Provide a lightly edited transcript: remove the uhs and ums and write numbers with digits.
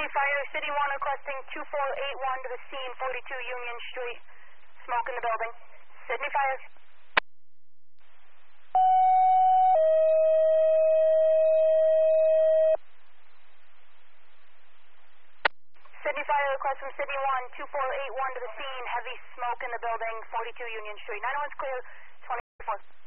Sydney Fire, City 1 requesting 2481 to the scene, 42 Union Street. Smoke in the building. Sydney Fire. Sydney Fire request from Sydney 1, 2481 to the scene, heavy smoke in the building, 42 Union Street. 901's clear, 24.